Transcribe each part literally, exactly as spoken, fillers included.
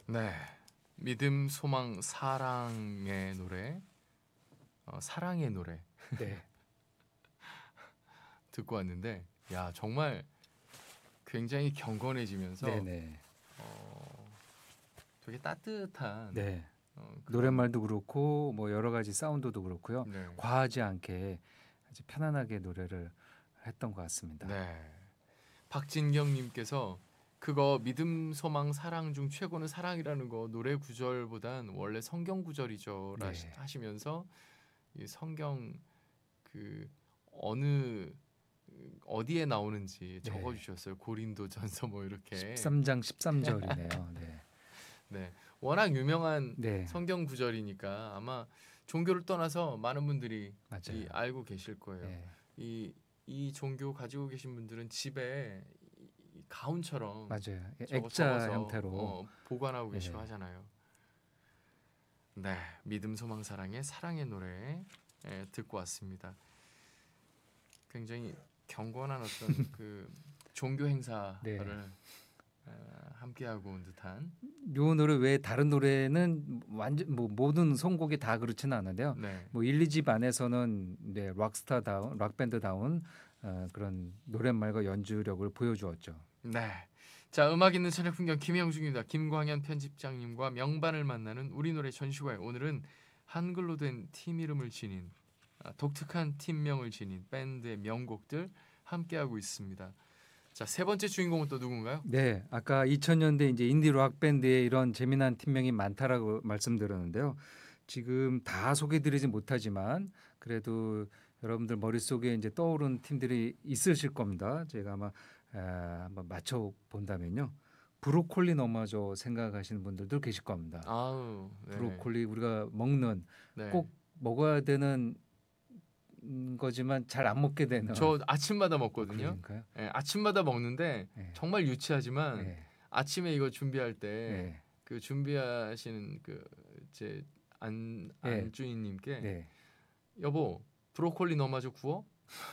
네, 믿음, 소망, 사랑의 노래, 어, 사랑의 노래 네, 듣고 왔는데, 야 정말 굉장히 경건해지면서 네네, 어, 되게 따뜻한 네. 어, 그런 노랫말도 그렇고 뭐 여러 가지 사운드도 그렇고요. 네, 과하지 않게 아주 편안하게 노래를 했던 것 같습니다. 네. 박진경님께서 그거 믿음, 소망, 사랑 중 최고는 사랑이라는 거 노래 구절보단 원래 성경 구절이죠 네, 하시면서 이 성경 그 어느 어디에 나오는지 네. 적어주셨어요. 고린도전서 뭐 이렇게. 십삼 장 십삼 절이네요. 네, 네, 워낙 유명한 네, 성경 구절이니까 아마 종교를 떠나서 많은 분들이 이 맞아요. 알고 계실 거예요. 네, 이, 이 종교 가지고 계신 분들은 집에 이- 이 가훈처럼 맞아요. 저거 액자 적어서 형태로. 어, 보관하고 계시고 네, 하잖아요. 네, 믿음, 소망, 사랑의 사랑의 노래 예, 듣고 왔습니다. 굉장히 경건한 어떤 그 종교 행사를 네. 어, 함께하고 온 듯한 요 노래 외에 다른 노래는 완전 뭐 모든 선곡이 다 그렇지는 않은데요. 네, 뭐 일, 이 집 안에서는 네, 락스타다운, 락밴드다운 어, 그런 노랫말과 연주력을 보여주었죠. 네. 자, 음악 있는 저녁 풍경 김영중입니다. 김광현 편집장님과 명반을 만나는 우리 노래 전시회. 오늘은 한글로 된 팀 이름을 지닌 아, 독특한 팀명을 지닌 밴드의 명곡들 함께하고 있습니다. 자, 세 번째 주인공은 또 누군가요? 네, 아까 이천 년대 이제 인디 락 밴드에 이런 재미난 팀명이 많다라고 말씀드렸는데요. 지금 다 소개드리지 못하지만 그래도 여러분들 머릿속에 이제 떠오른 팀들이 있으실 겁니다. 제가 아마 에, 한번 맞춰 본다면요. 브로콜리 너마저 생각하시는 분들도 계실 겁니다. 아우, 네, 브로콜리 우리가 먹는 네. 꼭 먹어야 되는 음, 거지만 잘 안 먹게 되는 저 아침마다 어, 먹거든요. 그러니까요. 예, 아침마다 먹는데 예, 정말 유치하지만 예, 아침에 이거 준비할 때 예, 그 준비하시는 그 제 안 예, 안주인님께 네. 여보 브로콜리 넣어 마저 구워?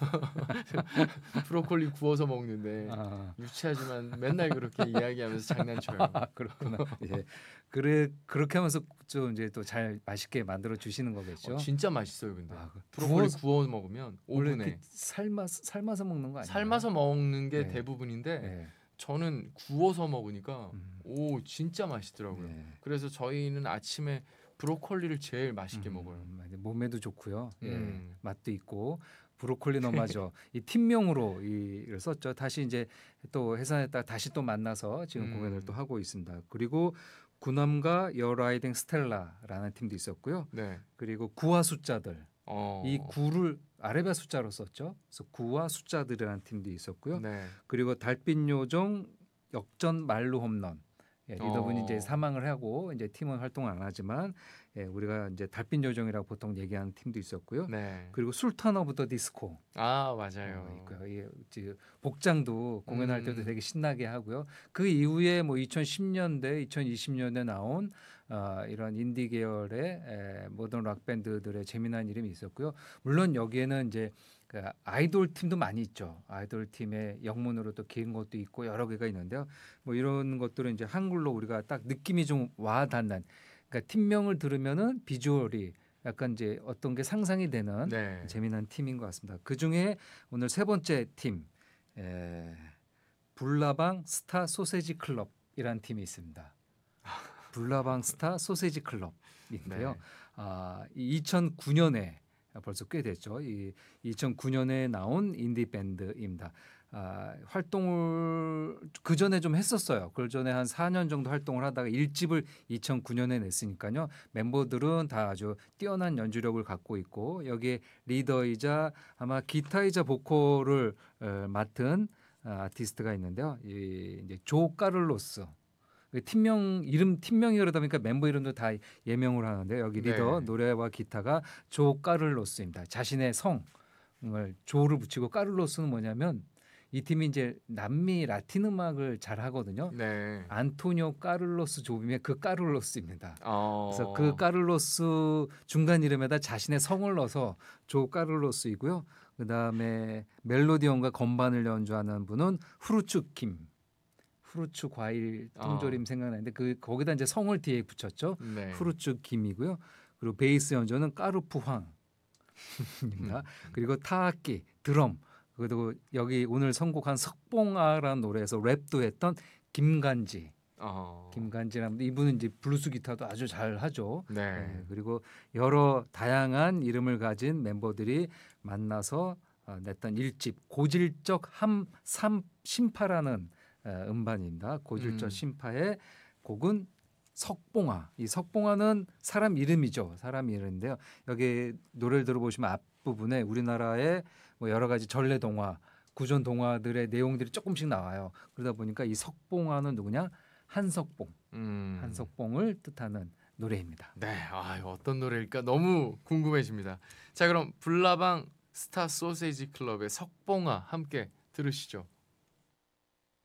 브로콜리 구워서 먹는데 아, 유치하지만 맨날 그렇게 이야기하면서 장난쳐요. 그렇구나. 예. 그래 그렇게 하면서 좀 이제 또 잘 맛있게 만들어 주시는 어, 거겠죠. 진짜 맛있어요, 근데 아, 그 브로콜리 구워서 구워 먹으면 원래 이렇게 오븐에 삶아 삶아서 먹는 거 아닌가요? 삶아서 먹는 게 네. 대부분인데 네. 저는 구워서 먹으니까 음, 오 진짜 맛있더라고요. 네. 그래서 저희는 아침에 브로콜리를 제일 맛있게 음, 먹어요. 몸에도 좋고요. 예. 음, 맛도 있고 브로콜리 너마저 이 팀명으로 이를 썼죠. 다시 이제 또 해산했다 다시 또 만나서 지금 공연을 또 음, 하고 있습니다. 그리고 구남과 여라이딩 스텔라라는 팀도 있었고요. 네, 그리고 구와 숫자들 이 어, 구를 아라비아 숫자로 썼죠. 그래서 구와 숫자들이라는 팀도 있었고요. 네, 그리고 달빛 요정 역전 말루 홈런. 예, 리더분이 이제 어, 사망을 하고 이제 팀은 활동을 안 하지만 예, 우리가 이제 달빛 요정이라고 보통 얘기하는 팀도 있었고요. 네, 그리고 술탄 오브 더 디스코 아 어, 맞아요. 있고요. 이 이제 복장도 공연할 때도 음, 되게 신나게 하고요. 그 이후에 뭐 이천십 년대, 이천이십 년대 나온 어, 이런 인디 계열의 에, 모던 락 밴드들의 재미난 이름이 있었고요. 물론 여기에는 이제 그 아이돌 팀도 많이 있죠. 아이돌 팀의 영문으로 또 긴 것도 있고 여러 개가 있는데요. 뭐 이런 것들은 이제 한글로 우리가 딱 느낌이 좀 와닿는. 그러니까 팀명을 들으면은 비주얼이 약간 이제 어떤 게 상상이 되는 네, 재미난 팀인 것 같습니다. 그 중에 오늘 세 번째 팀 에, 불나방 스타 소세지 클럽이라는 팀이 있습니다. 불나방 스타 소세지 클럽인데요. 네, 아, 이천구 년에 벌써 꽤 됐죠. 이 이천구 년에 나온 인디 밴드입니다. 아, 활동을 그 전에 좀 했었어요. 그 전에 한 사 년 정도 활동을 하다가 일 집을 이천구 년에 냈으니까요. 멤버들은 다 아주 뛰어난 연주력을 갖고 있고 여기에 리더이자 아마 기타이자 보컬을 어, 맡은 아, 아티스트가 있는데요. 이 이제 조 카를로스. 그 팀명 이름 팀명이 그러다 보니까 멤버 이름도 다 예명을 하는데 여기 리더 네, 노래와 기타가 조 카를로스입니다. 자신의 성을 조를 붙이고 카를로스는 뭐냐면 이 팀이 이제 남미 라틴 음악을 잘 하거든요. 네, 안토니오 카를로스 조빔의 그 카를로스입니다. 그래서 그 어, 카를로스 중간 이름에다 자신의 성을 넣어서 조 카를로스이고요. 그다음에 멜로디언과 건반을 연주하는 분은 후르츠 킴. 후르츠 과일 어. 통조림 생각나는데 그 거기다 이제 성을 뒤에 붙였죠. 네. 후르츠 김이고요. 그리고 베이스 연주는 까르푸 황입니다. 그리고 타악기, 드럼, 그리고 여기 오늘 선곡한 석봉아라는 노래에서 랩도 했던 김간지. 어. 김간지라는 이분은 이제 블루스 기타도 아주 잘 하죠. 네. 네, 그리고 여러 다양한 이름을 가진 멤버들이 만나서 어, 냈던 일집 고질적 함 삼 심파라는 어, 음반입니다. 고질적 음. 심파의 곡은 석봉아. 이 석봉아는 사람 이름이죠. 사람 이름인데요. 여기 노래를 들어보시면 앞부분에 우리나라의 뭐 여러 가지 전래 동화, 구전 동화들의 내용들이 조금씩 나와요. 그러다 보니까 이 석봉아는 누구냐? 한석봉. 음. 한석봉을 뜻하는 노래입니다. 네. 아, 이거 어떤 노래일까 너무 궁금해집니다. 자, 그럼 불나방 스타 소세지 클럽의 석봉아 함께 들으시죠.